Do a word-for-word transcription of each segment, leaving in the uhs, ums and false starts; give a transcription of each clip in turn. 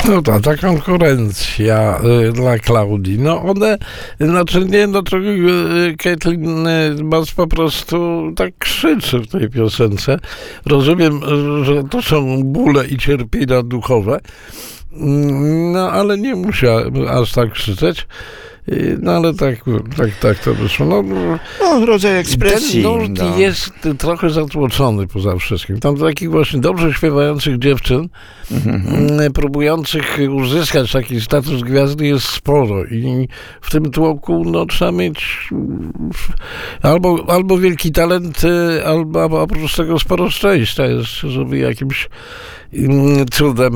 No ta, ta konkurencja y, dla Klaudii, no one, znaczy nie, no to y, Caitlyn Bass po prostu tak krzyczy w tej piosence. Rozumiem, że to są bóle i cierpienia duchowe, no ale nie musiała aż tak krzyczeć. No ale tak, tak, tak to wyszło. No, no rodzaj ekspresji. Ten nurt no. jest trochę zatłoczony poza wszystkim. Tam takich właśnie dobrze śpiewających dziewczyn, mm-hmm. próbujących uzyskać taki status gwiazdy jest sporo i w tym tłoku no, trzeba mieć albo, albo wielki talent, albo oprócz tego sporo szczęścia jest, żeby jakimś cudem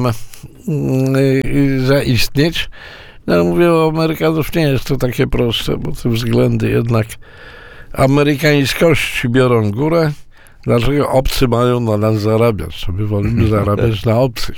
zaistnieć. No, mówię o Amerykanów, nie jest to takie proste, bo te względy jednak amerykańskości biorą górę. Dlaczego obcy mają na nas zarabiać? To my wolimy zarabiać na obcych.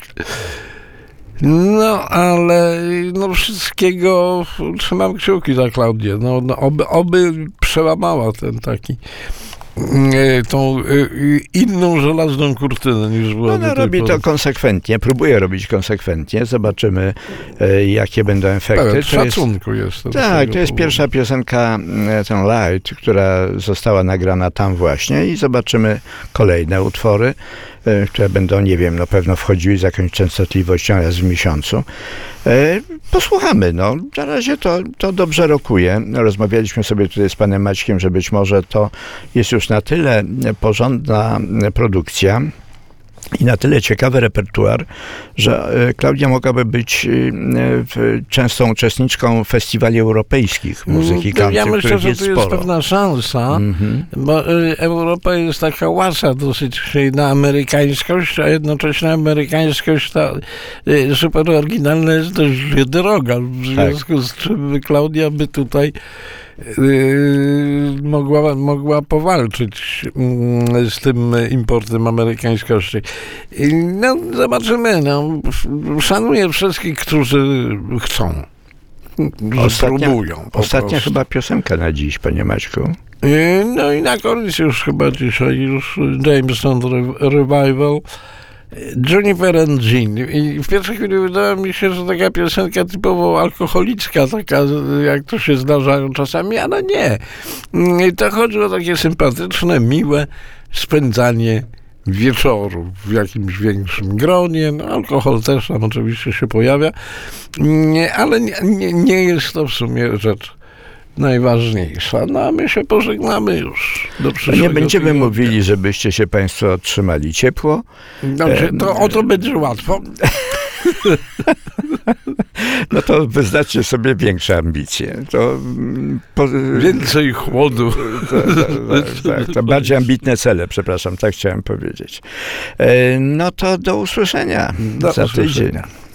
No, ale no wszystkiego trzymam kciuki za Klaudię. No, no oby, oby przełamała ten taki tą inną żelazną kurtynę niż była. No, no robi to konsekwentnie, próbuje robić konsekwentnie. Zobaczymy, jakie będą efekty. Tak, szacunku jest. jest tak, to jest pierwsza piosenka, ten Light, która została nagrana tam właśnie i zobaczymy kolejne utwory, które będą, nie wiem, na pewno wchodziły z jakąś częstotliwością raz w miesiącu. Posłuchamy, no. Na razie to, to dobrze rokuje. Rozmawialiśmy sobie tutaj z panem Maćkiem, że być może to jest już na tyle porządna produkcja i na tyle ciekawy repertuar, że Klaudia mogłaby być częstą uczestniczką festiwali europejskich muzyki country, ja myślę, których że jest to jest sporo. pewna szansa, mm-hmm. bo Europa jest taka łasa dosyć na amerykańskość, a jednocześnie amerykańskość ta super oryginalna jest dość droga, w związku tak. z czym Klaudia by tutaj Yy, mogła, mogła powalczyć yy, z tym importem amerykańskości. Yy, no, zobaczymy. No, szanuję wszystkich, którzy chcą. Ostatnia, próbują. Ostatnia chyba piosenka na dziś, panie Maćku. Yy, no i na koniec już chyba dzisiaj już Jameson Revival. Jennifer and Jean. I w pierwszej chwili wydawało mi się, że taka piosenka typowo alkoholicka, taka jak to się zdarzają czasami, ale nie. I to chodzi o takie sympatyczne, miłe spędzanie wieczoru w jakimś większym gronie. No, alkohol też tam oczywiście się pojawia, nie, ale nie, nie, nie jest to w sumie rzecz najważniejsza. No a my się pożegnamy już do przyszłego Nie będziemy tygodnia. mówili, żebyście się państwo trzymali ciepło. Dobrze, to o to będzie łatwo. No to wyznaczcie sobie większe ambicje. To, po, Więcej chłodu. To, to, to, to, to bardziej ambitne cele, przepraszam, tak chciałem powiedzieć. No to do usłyszenia do za usłyszenia. tydzień.